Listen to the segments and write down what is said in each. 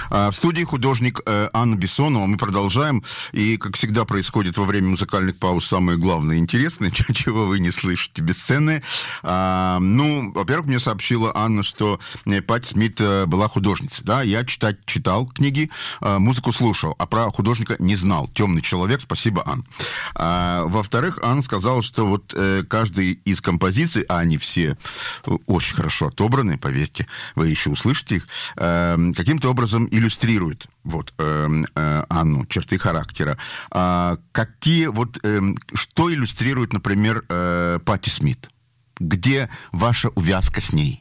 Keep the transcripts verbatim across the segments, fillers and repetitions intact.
В студии художник Анна Бессонова. Мы продолжаем. И, как всегда происходит во время музыкальных пауз, самое главное и интересное, чего вы не слышите, бесценное. Ну, во-первых, мне сообщила Анна, что Патти Смит была художницей. Да, я читать читал книги, музыку слушал, а про художника не знал. Темный человек. Спасибо, Анна. Во-вторых, Анна сказала, что вот каждый из композиций, а они все очень хорошо отобраны, поверьте, вы еще услышите их, каким-то образом иллюстрирует вот, э, э, Анну, черты характера. А какие, вот, э, что иллюстрирует, например, э, Патти Смит? Где ваша увязка с ней?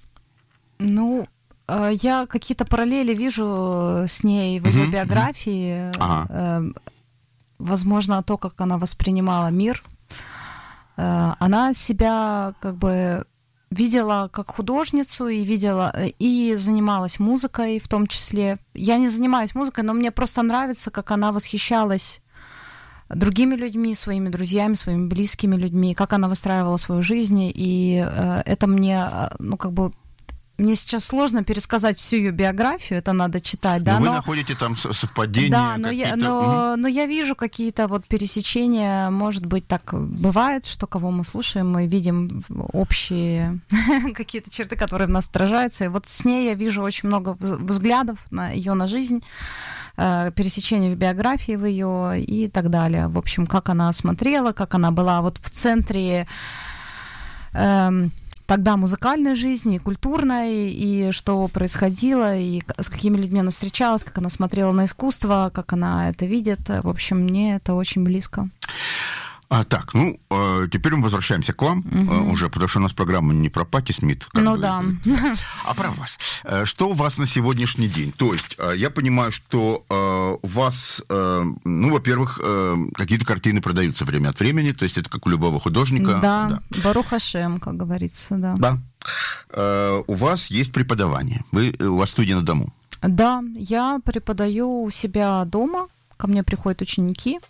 Ну, э, я какие-то параллели вижу с ней в ее uh-huh, биографии. Uh-huh. Ага. Э, возможно, то, как она воспринимала мир. Э, она себя как бы видела как художницу и видела и занималась музыкой в том числе. Я не занимаюсь музыкой, но мне просто нравится, как она восхищалась другими людьми, своими друзьями, своими близкими людьми, как она выстраивала свою жизнь. И э, это мне, ну, как бы, мне сейчас сложно пересказать всю ее биографию, это надо читать, да. Но вы но... находите там совпадения? Да, но я, но, угу. но я вижу какие-то вот пересечения, может быть, так бывает, что кого мы слушаем, мы видим общие какие-то черты, которые в нас отражаются. И вот с ней я вижу очень много взглядов на ее на жизнь, пересечения в биографии в ее и так далее. В общем, как она смотрела, как она была вот в центре эм, тогда музыкальной жизни, и культурной, и что происходило, и с какими людьми она встречалась, как она смотрела на искусство, как она это видит. В общем, мне это очень близко. А, так, ну, э, теперь мы возвращаемся к вам угу. э, уже, потому что у нас программа не про Патти Смит. Ну бы, да. А про вас. Э, что у вас на сегодняшний день? То есть, э, я понимаю, что э, у вас, э, ну, во-первых, э, какие-то картины продаются время от времени, то есть это как у любого художника. Да, да. Барух Ашем, как говорится, да. Да. Э, у вас есть преподавание, вы, у вас студия на дому. Да, я преподаю у себя дома, ко мне приходят ученики.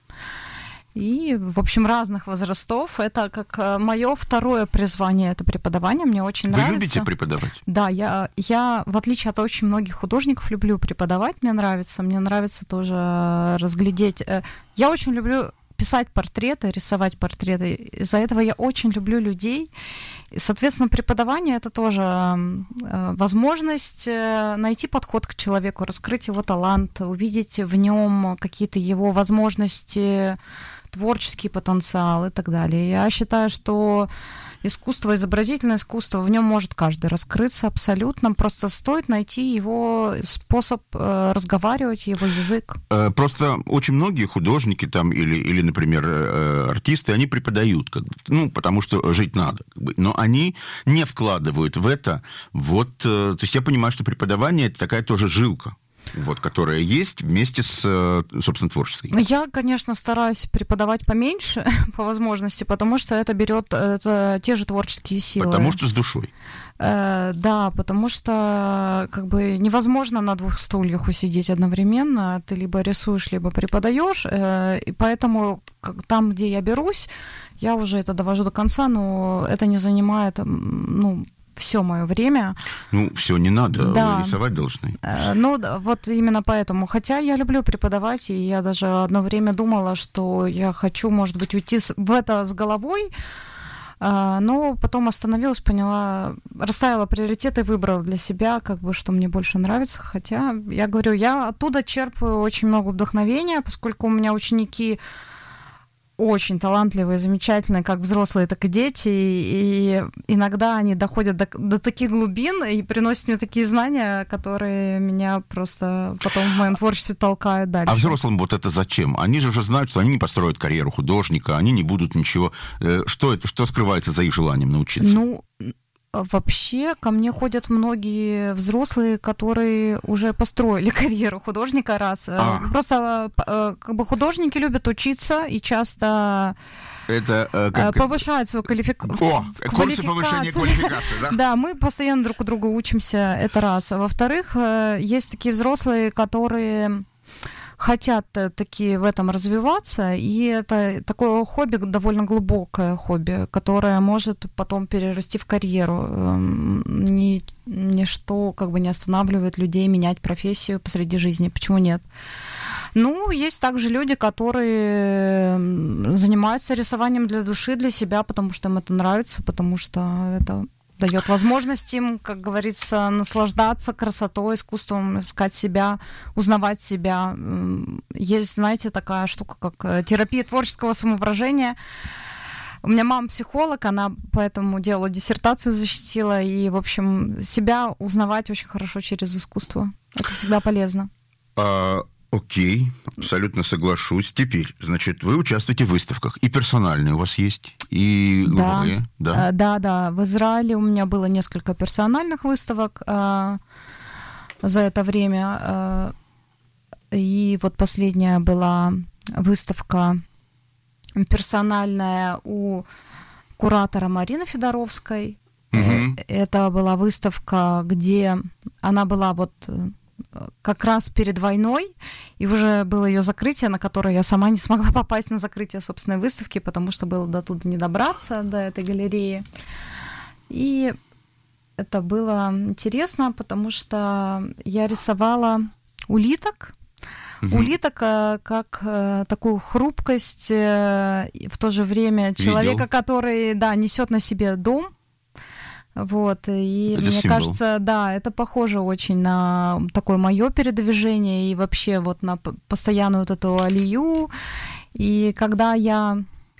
И, в общем, разных возрастов. Это как мое второе призвание, это преподавание. Мне очень Вы нравится. Вы любите преподавать? Да, я, я, в отличие от очень многих художников, люблю преподавать. Мне нравится. Мне нравится тоже разглядеть. Я очень люблю писать портреты, рисовать портреты. Из-за этого я очень люблю людей. И, соответственно, преподавание — это тоже э, возможность э, найти подход к человеку, раскрыть его талант, увидеть в нем какие-то его возможности, творческий потенциал и так далее. Я считаю, что искусство, изобразительное искусство, в нем может каждый раскрыться абсолютно. Просто стоит найти его способ э, разговаривать, его язык. Просто очень многие художники там или, или например, артисты, они преподают, как бы, ну, потому что жить надо. Как бы, но они не вкладывают в это. Вот, то есть я понимаю, что преподавание — это такая тоже жилка. Вот, которая есть вместе с, собственно, творческой. Я, конечно, стараюсь преподавать поменьше, по возможности, потому что это берет это те же творческие силы. Потому что с душой. Э, да, потому что как бы невозможно на двух стульях усидеть одновременно. Ты либо рисуешь, либо преподаешь. Э, и поэтому как, там, где я берусь, я уже это довожу до конца, но это не занимает, ну, все мое время. Ну, все не надо, да. Вы рисовать должны. Ну, вот именно поэтому. Хотя я люблю преподавать, и я даже одно время думала, что я хочу, может быть, уйти в это с головой, но потом остановилась, поняла, расставила приоритеты, выбрала для себя, как бы, что мне больше нравится. Хотя, я говорю, я оттуда черпаю очень много вдохновения, поскольку у меня ученики очень талантливые, замечательные, как взрослые, так и дети, и иногда они доходят до, до таких глубин и приносят мне такие знания, которые меня просто потом в моем творчестве толкают дальше. А взрослым вот это зачем? Они же уже знают, что они не построят карьеру художника, они не будут ничего... Что это, что скрывается за их желанием научиться? Ну, вообще ко мне ходят многие взрослые, которые уже построили карьеру художника раз. А. Просто как бы художники любят учиться и часто это, э, как... повышают свою квалифик... О, курсы повышения квалификации, да? Да, мы постоянно друг у друга учимся, это раз. Во-вторых, есть такие взрослые, которые хотят таки в этом развиваться, и это такое хобби, довольно глубокое хобби, которое может потом перерасти в карьеру. Ни, ничто как бы не останавливает людей менять профессию посреди жизни. Почему нет? Ну, есть также люди, которые занимаются рисованием для души, для себя, потому что им это нравится, потому что это дает возможность им, как говорится, наслаждаться красотой, искусством, искать себя, узнавать себя. Есть, знаете, такая штука, как терапия творческого самовыражения. У меня мама психолог, она поэтому делала диссертацию, защитила, и, в общем, себя узнавать очень хорошо через искусство. Это всегда полезно. А... Окей, абсолютно соглашусь. Теперь, значит, вы участвуете в выставках. И персональные у вас есть, и групповые, да? Да, да, да. В Израиле у меня было несколько персональных выставок э, за это время. Э, и вот последняя была выставка персональная у куратора Марины Федоровской. Угу. Это была выставка, где она была вот... как раз перед войной, и уже было ее закрытие, на которое я сама не смогла попасть на закрытие собственной выставки, потому что было до туда не добраться, до этой галереи. И это было интересно, потому что я рисовала улиток, угу. улиток как такую хрупкость, в то же время человека, Видел. который, да, несет на себе дом. Вот, и это мне символ. кажется, да, это похоже очень на такое мое передвижение и вообще вот на постоянную вот эту алию. И когда я...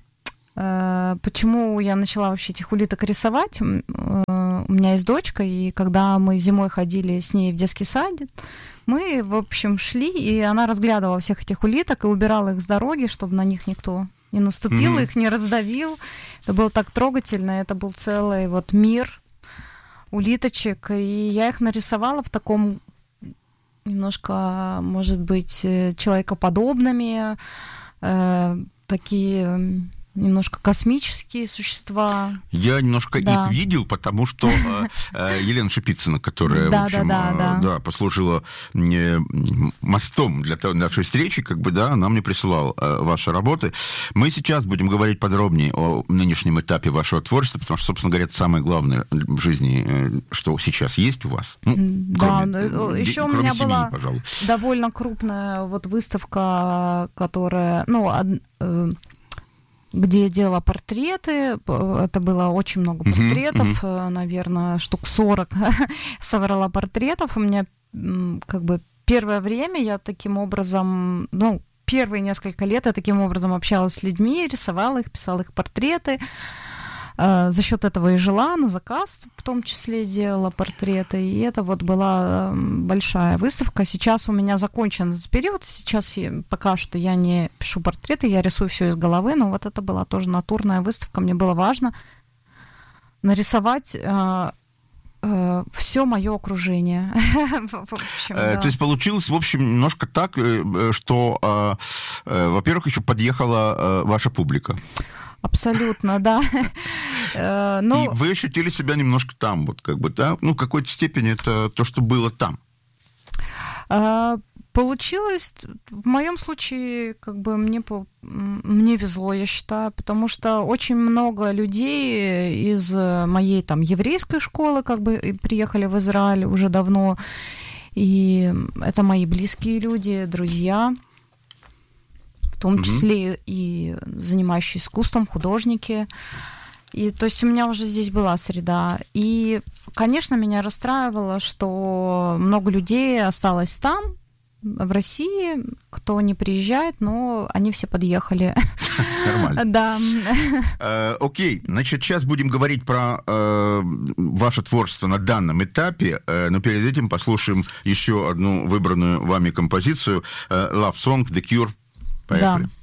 Э, почему я начала вообще этих улиток рисовать? Э, у меня есть дочка, и когда мы зимой ходили с ней в детский сад, мы, в общем, шли, и она разглядывала всех этих улиток и убирала их с дороги, чтобы на них никто не наступил, mm-hmm. их не раздавил. Это было так трогательно, это был целый вот мир улиточек, и я их нарисовала в таком немножко, может быть, человекоподобными, э, такие немножко космические существа. Я немножко да. их видел, потому что э, э, Елена Шипицына, которая, да, в общем, да, да, э, да. Да, послужила э, мостом для нашей встречи, как бы, да, она мне присылала э, ваши работы. Мы сейчас будем говорить подробнее о нынешнем этапе вашего творчества, потому что, собственно говоря, это самое главное в жизни, э, что сейчас есть у вас. Ну, да, кроме, еще кроме у меня семьи, была пожалуй. довольно крупная вот выставка, которая, ну, э, где я делала портреты, это было очень много портретов, uh-huh, uh-huh. наверное, штук сорок собрала портретов. У меня как бы первое время я таким образом, ну, первые несколько лет я таким образом общалась с людьми, рисовала их, писала их портреты. За счет этого и жила, на заказ в том числе делала портреты. И это вот была большая выставка. Сейчас у меня закончен этот период. Сейчас я, пока что я не пишу портреты, я рисую все из головы. Но вот это была тоже натурная выставка. Мне было важно нарисовать э, э, все мое окружение. То есть получилось, в общем, немножко так, что, во-первых, еще подъехала ваша публика. Абсолютно, да. Но... И вы ощутили себя немножко там, вот как бы, да? Ну, в какой-то степени это то, что было там. Получилось, в моем случае, как бы мне, мне везло, я считаю, потому что очень много людей из моей там еврейской школы как бы приехали в Израиль уже давно, и это мои близкие люди, друзья, в том числе mm-hmm. и занимающиеся искусством, художники. И, то есть у меня уже здесь была среда. И, конечно, меня расстраивало, что много людей осталось там, в России, кто не приезжает, но они все подъехали. Нормально. Да. Окей, значит, сейчас будем говорить про ваше творчество на данном этапе, но перед этим послушаем еще одну выбранную вами композицию «Love Song» The Cure. Поехали. Да.